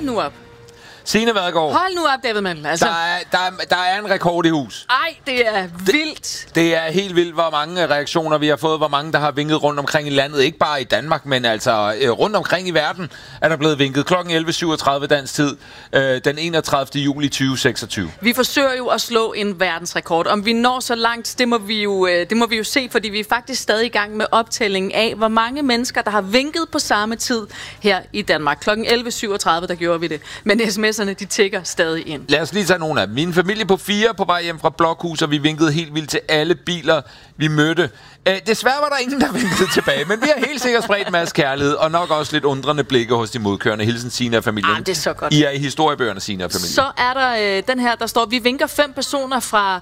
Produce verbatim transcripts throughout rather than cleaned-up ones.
nu op. Signe Vadgaard. Hold nu op, David Mandel. Altså. Der, er, der, er, der er en rekord i hus. Ej, det er vildt. Det, det er helt vildt, hvor mange reaktioner vi har fået, hvor mange, der har vinket rundt omkring i landet. Ikke bare i Danmark, men altså øh, rundt omkring i verden er der blevet vinket klokken elleve syvogtredive dansk tid, øh, den enogtredivte juli tyve seksogtyve. Vi forsøger jo at slå en verdensrekord. Om vi når så langt, det må vi jo, øh, det må vi jo se, fordi vi er faktisk stadig i gang med optællingen af, hvor mange mennesker, der har vinket på samme tid her i Danmark. Klokken elleve syvogtredive, der gjorde vi det. Men sms'erne, de tikker stadig ind. Lad os lige tage nogle af dem. Min familie på fire på vej hjem fra Blokhus, og vi vinkede helt vildt til alle biler, vi mødte. Æh, desværre var der ingen, der vinkede tilbage, men vi har helt sikkert spredt en masse kærlighed, og nok også lidt undrende blikke hos de modkørende. Hilsen Signe og familien. Ah, det er så godt. I er i historiebøgerne, Signe og familien. Så er der øh, den her, der står, vi vinker fem personer fra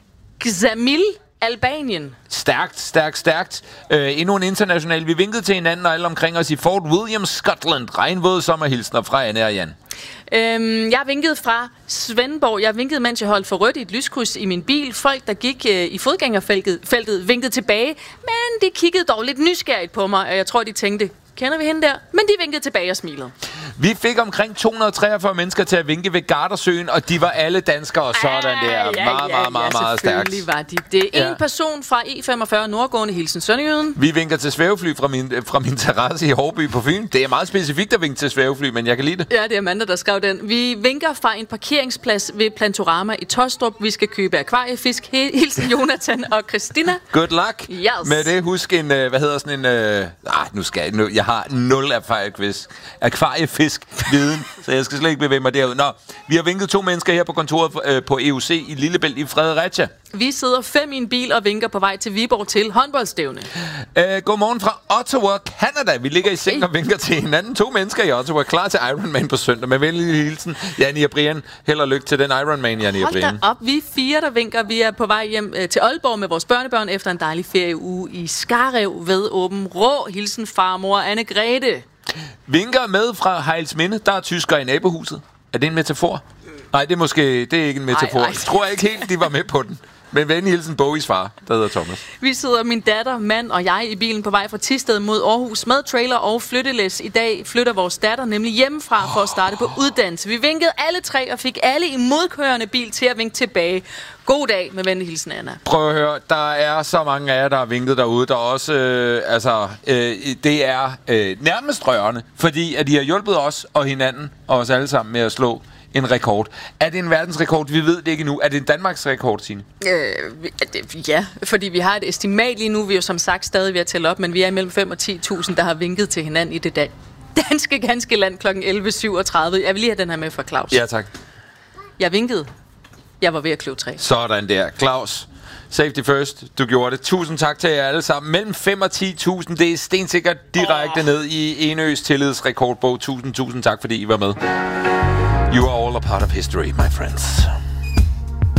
Xamil, Albanien. Stærkt, stærkt, stærkt. Øh, endnu en international. Vi vinkede til hinanden og alle omkring os i Fort William, Scotland. Regnvåde sommerhilsner fra Anne og Jan. Øhm, jeg vinkede fra Svendborg. Jeg vinkede, mens jeg holdt for rødt i et lyskryds i min bil. Folk, der gik øh, i fodgængerfeltet, feltet, vinkede tilbage, men de kiggede dog lidt nysgerrigt på mig, og jeg tror, de tænkte, kender vi hende der? Men de vinkede tilbage og smilede. Vi fik omkring to hundrede og treogfyrre mennesker til at vinke ved Gardersøen, og de var alle danskere, sådan der. Ja, meget, ja, meget, meget, meget, ja, meget stærkt. selvfølgelig var de det. En Ja. person fra E femogfyrre Nordgående, hilsen Sønderjyden. Vi vinker til svævefly fra min, fra min terrasse i Hårby på Fyn. Det er meget specifikt at vinke til svævefly, men jeg kan lide det. Ja, det er Amanda, der skrev den. Vi vinker fra en parkeringsplads ved Plantorama i Tostrup. Vi skal købe akvariefisk. Hilsen Jonathan og Christina. Good luck. Yes. Med det, husk en, øh, hvad hedder sådan en... Øh, ah, nu skal jeg... Nu, jeg har nul akvariefisk. Akvariefisk-viden, så jeg skal slet ikke bevæge mig derud. Nå, vi har vinket to mennesker her på kontoret øh, på E U C i Lillebælt i Fredericia. Vi sidder fem i en bil og vinker på vej til Viborg til håndboldstævne. Øh, godmorgen fra Ottawa, Canada. Vi ligger i seng og vinker til hinanden. To mennesker i Ottawa, klar til Ironman på søndag. Med venlig hilsen, Janni og Brian. Held og lykke til den Ironman, Janni og Brian. Hold da op, vi er fire, der vinker. Vi er på vej hjem øh, til Aalborg med vores børnebørn efter en dejlig ferieuge i Skarrev ved Åben Rå. Hilsen farmor Anne-Grethe. Vinker med fra Hejlsminde. Der er tyskere i nabohuset. Er det en metafor? Nej, det er måske det er ikke en metafor. Jeg tror ikke helt, de var med på den. Men venlig hilsen Bogies far, der hedder Thomas. Vi sidder, min datter, mand og jeg, i bilen på vej fra Thisted mod Aarhus med trailer og flyttelæs. I dag flytter vores datter nemlig hjemmefra for at starte på uddannelse. Vi vinkede alle tre og fik alle i modkørende bil til at vinke tilbage. God dag med venlig hilsen, Anna. Prøv at høre, der er så mange af jer, der har vinket derude. Der er også, øh, altså, øh, det er øh, nærmest rørende, fordi at de har hjulpet os og hinanden og os alle sammen med at slå en rekord. Er det en verdensrekord? Vi ved det ikke endnu. Er det en Danmarks rekord, Signe? Øh, ja, fordi vi har et estimat lige nu. Vi er jo som sagt stadig ved at tælle op, men vi er mellem fem og ti tusind, der har vinket til hinanden i det dag. Danske, ganske land klokken elleve syvogtredive. Jeg vil lige have den her med fra Claus. Ja, tak. Jeg vinkede. Jeg var ved at kløve træ. Sådan der. Claus, safety first. Du gjorde det. Tusind tak til jer alle sammen. Mellem fem og ti tusind. Det er stensikkert direkte oh. ned i Enøs tillidsrekordbog. Tusind, tusind tak, fordi I var med. You are all a part of history, my friends.